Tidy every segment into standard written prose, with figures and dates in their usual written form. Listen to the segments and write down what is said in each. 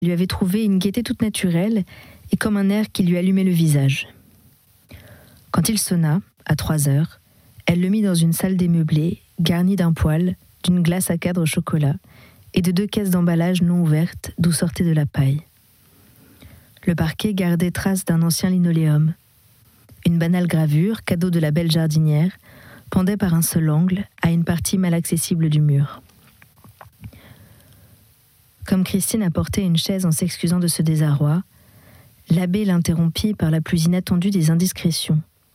Il lui avait trouvé une gaieté toute naturelle et comme un air qui lui allumait le visage. Quand il sonna, à 3 heures, elle le mit dans une salle démeublée, garnie d'un poêle, d'une glace à cadre au chocolat et de 2 caisses d'emballage non ouvertes d'où sortait de la paille. Le parquet gardait trace d'un ancien linoléum. Une banale gravure, cadeau de la belle jardinière, pendait par un seul angle à une partie mal accessible du mur. Comme Christine apportait une chaise en s'excusant de ce désarroi, l'abbé l'interrompit par la plus inattendue des indiscrétions.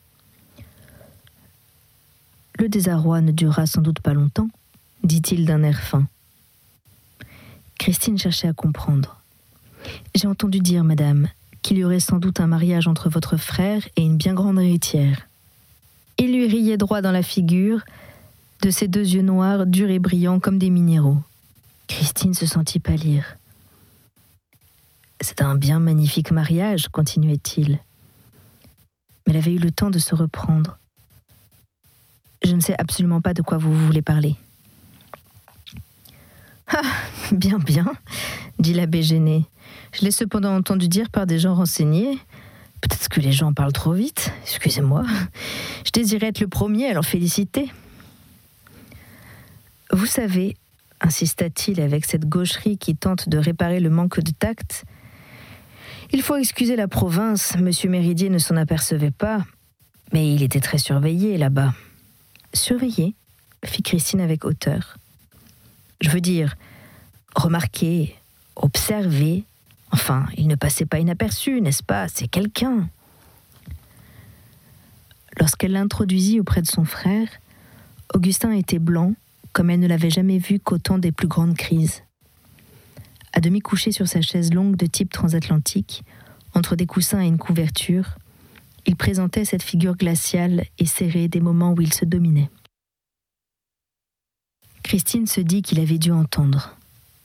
« Le désarroi ne durera sans doute pas longtemps, dit-il d'un air fin. Christine cherchait à comprendre. « J'ai entendu dire, madame, qu'il y aurait sans doute un mariage entre votre frère et une bien grande héritière. » Il lui riait droit dans la figure, de ses 2 yeux noirs, durs et brillants comme des minéraux. Christine se sentit pâlir. « C'est un bien magnifique mariage, continuait-il. Mais elle avait eu le temps de se reprendre. Je ne sais absolument pas de quoi vous voulez parler. »« Ah, bien, dit l'abbé gêné. Je l'ai cependant entendu dire par des gens renseignés. Peut-être que les gens parlent trop vite, excusez-moi. Je désirais être le premier à l'en féliciter. » « Vous savez, insista-t-il avec cette gaucherie qui tente de réparer le manque de tact, il faut excuser la province, M. Méridier ne s'en apercevait pas, mais il était très surveillé là-bas. »« Surveillé ?» fit Christine avec hauteur. « Je veux dire, remarqué, observé, enfin, il ne passait pas inaperçu, n'est-ce pas? C'est quelqu'un. » Lorsqu'elle l'introduisit auprès de son frère, Augustin était blanc, comme elle ne l'avait jamais vu qu'au temps des plus grandes crises. À demi couché sur sa chaise longue de type transatlantique, entre des coussins et une couverture, il présentait cette figure glaciale et serrée des moments où il se dominait. Christine se dit qu'il avait dû entendre.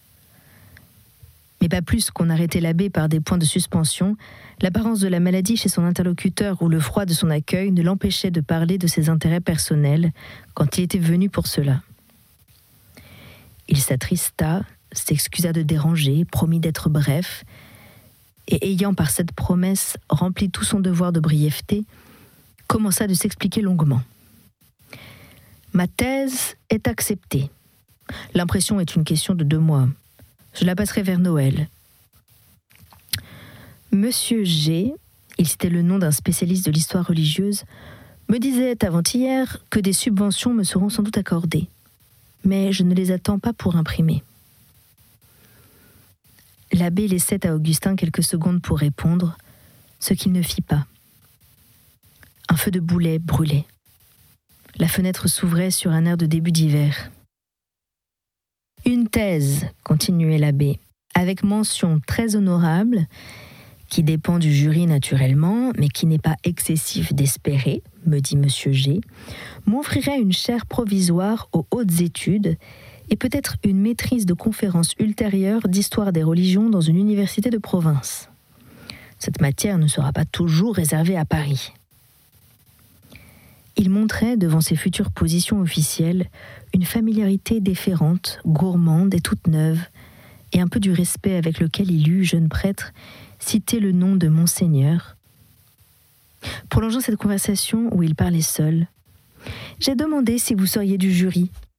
Mais pas plus qu'on arrêtait l'abbé par des points de suspension, l'apparence de la maladie chez son interlocuteur ou le froid de son accueil ne l'empêchait de parler de ses intérêts personnels quand il était venu pour cela. Il s'attrista, s'excusa de déranger, promit d'être bref, et ayant par cette promesse rempli tout son devoir de brièveté, commença de s'expliquer longuement. « Ma thèse est acceptée. L'impression est une question de 2 mois. Je la passerai vers Noël. Monsieur G, il citait le nom d'un spécialiste de l'histoire religieuse, me disait avant-hier que des subventions me seront sans doute accordées. Mais je ne les attends pas pour imprimer. » L'abbé laissait à Augustin quelques secondes pour répondre, ce qu'il ne fit pas. Un feu de boulet brûlait. La fenêtre s'ouvrait sur un air de début d'hiver. « Une thèse, continuait l'abbé, avec mention très honorable, qui dépend du jury naturellement, mais qui n'est pas excessif d'espérer, me dit Monsieur G, m'offrirait une chaire provisoire aux hautes études et peut-être une maîtrise de conférences ultérieures d'histoire des religions dans une université de province. Cette matière ne sera pas toujours réservée à Paris. » Il montrait, devant ses futures positions officielles, une familiarité déférente, gourmande et toute neuve, et un peu du respect avec lequel il eut, jeune prêtre, cité le nom de Monseigneur. Prolongeant cette conversation où il parlait seul, « J'ai demandé si vous seriez du jury,